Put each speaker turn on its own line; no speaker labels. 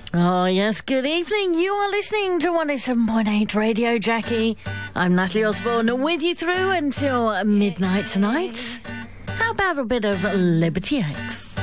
Oh, yes, good evening. You are listening to 107.8 Radio Jackie. I'm Natalie Osborne, with you through until midnight tonight. How about a bit of Liberty X?